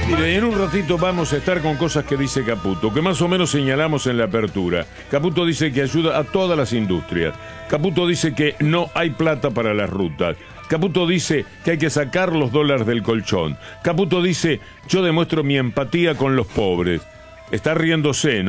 Mire, en un ratito vamos a estar con cosas que dice Caputo, que más o menos señalamos en la apertura. Caputo dice que ayuda a todas las industrias. Caputo dice que no hay plata para las rutas. Caputo dice que hay que sacar los dólares del colchón. Caputo dice, yo demuestro mi empatía con los pobres. Está riéndose, ¿no?